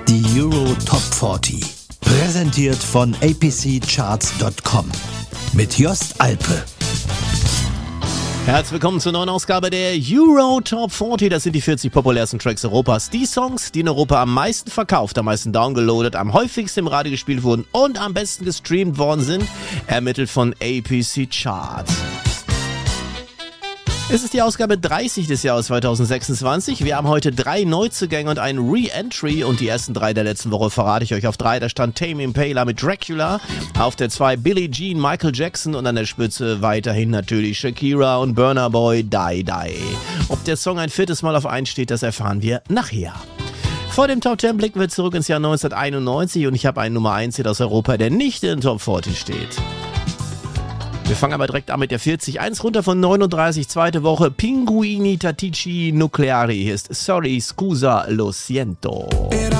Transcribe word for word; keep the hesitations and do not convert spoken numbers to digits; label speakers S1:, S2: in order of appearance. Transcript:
S1: Die Euro Top vierzig. Präsentiert von a p c charts punkt com. Mit Jost Alpe.
S2: Herzlich willkommen zur neuen Ausgabe der Euro Top vierzig. Das sind die vierzig populärsten Tracks Europas. Die Songs, die in Europa am meisten verkauft, am meisten downgeloadet, am häufigsten im Radio gespielt wurden und am besten gestreamt worden sind, ermittelt von A P C Charts. Es ist die Ausgabe dreißig des Jahres zweitausendsechsundzwanzig. Wir haben heute drei Neuzugänge und einen Re-Entry. Und die ersten drei der letzten Woche verrate ich euch. Auf drei, da stand Tame Impala mit Dracula. Auf der zwei Billie Jean, Michael Jackson. Und an der Spitze weiterhin natürlich Shakira und Burna Boy, Die Die. Ob der Song ein viertes Mal auf eins steht, das erfahren wir nachher. Vor dem Top zehn blicken wir zurück ins Jahr neunzehnhunderteinundneunzig. Und ich habe einen Nummer eins Hit aus Europa, der nicht in den Top vierzig steht. Wir fangen aber direkt an mit der vierzig. Eins runter von neununddreißig, zweite Woche. Pinguini Tattici Nucleari. Hier ist Sorry, Scusa, Lo Siento.